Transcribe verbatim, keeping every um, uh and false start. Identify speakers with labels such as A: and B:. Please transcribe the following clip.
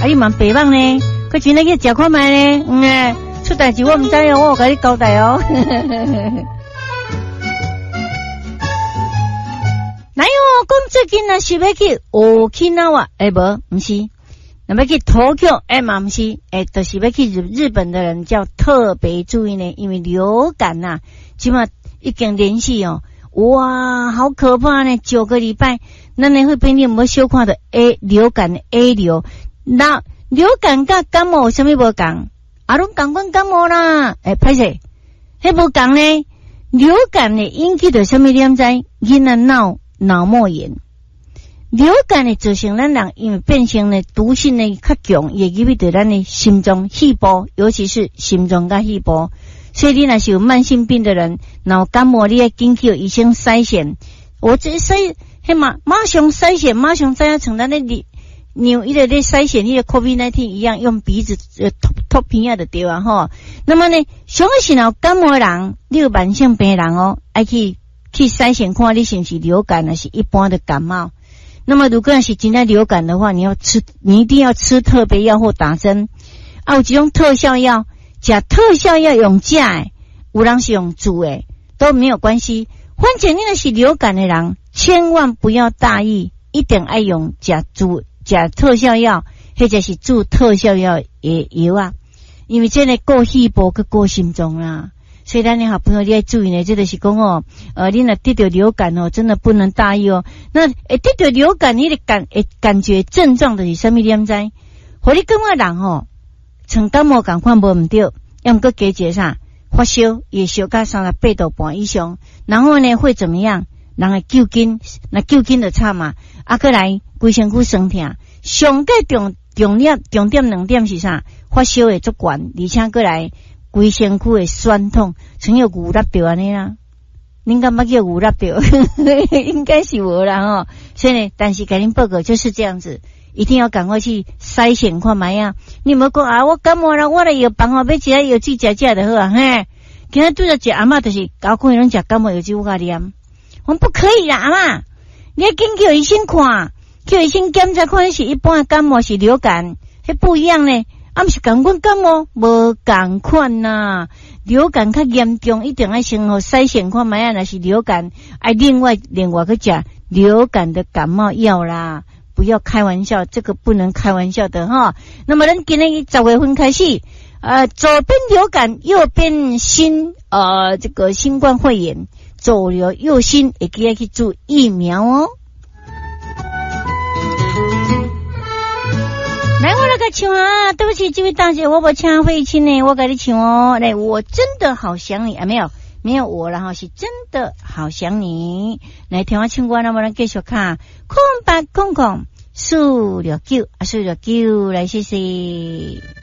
A: 啊，你问白网呢？佢真来去食看卖呢？嗯诶，出代志我唔知哦，我有甲你交代哦。哪有讲最近啊是要去奥基纳瓦？诶，无，唔是。那么去東京，哎嘛不是，哎，就是要去日日本的人叫特别注意呢，因为流感呐、啊，起码已经连续哦，哇，好可怕呢，九个礼拜，那你会变你有没有小看的 A 流感的 A 流？那流感甲感冒有啥物无共？啊，拢共款感冒啦，哎，歹势，迄无共呢？流感呢引起的啥物点知？囡仔脑脑膜炎。流感呢造成咱人因为变成呢毒性呢较强，也入去到咱的心脏细胞，尤其是心脏甲细胞。所以你若是有慢性病的人，然后感冒你要紧去医生筛选。我这筛，迄马马上筛选，马上知影像咱咧牛一个咧筛选迄个 COVID 十九 一样，用鼻子呃吐吐鼻啊就对啊吼。那么呢，上个是若感冒的人，你有慢性病人哦，爱去去筛选看你是不是流感，还是一般的感冒。那么如果是真的流感的话，你要吃，你一定要吃特别药或打针。啊，有几种特效药，吃特效药用吃的，有人是用煮的，都没有关系。反正你若是流感的人，千万不要大意，一定要用吃煮吃特效药，或者是煮特效药的药啊，因为这个顾细胞跟顾心脏啦。所以咱的好朋友你要注意呢，这就是讲哦，呃，你若得到流感哦，真的不能大意哦。那诶，得到流感你的感诶感觉症状就是什么点知？互你感觉人哦，像感冒共款无毋对，要毋过加一个啥发烧，也烧到三十八度半以上，然后呢会怎么样？人会揪筋，那揪筋就惨嘛，啊，过来规身躯酸痛，上个重重点重点两点是啥？发烧会足悬，而且过来。规身躯的酸痛，像有牛肋条安尼啦，恁敢捌叫牛肋条？应该是无啦吼。所以呢，但是给恁报告就是这样子，一定要赶快去筛选看卖啊！你莫讲啊，我感冒了，我来药房哦，要食药剂食食就好啊，嘿。今仔拄着食阿嬷就是搞讲拢食感冒药剂有甲念，我不可以啦，阿嬷，你要紧叫医生看，叫医生检查看是一般的感冒是流感，迄不一样呢。啊，毋是共款感冒，无共款呐。流感较严重，一定要先互筛选看卖啊，若是流感，啊，另外另外去食流感的感冒药啦，不要开玩笑，这个不能开玩笑的哈。那么，咱今日十月份开始，呃，左边流感，右边新呃这个新冠肺炎，左流右新，也记得去做疫苗哦。来，我来个唱啊！对不起，这位大姐，我不唱慧清呢，我给你唱哦。来，我真的好想你啊！没有，没有我，然后是真的好想你。来，听我唱歌，那么咱继续看空白空空数六九啊，数六九来，谢谢。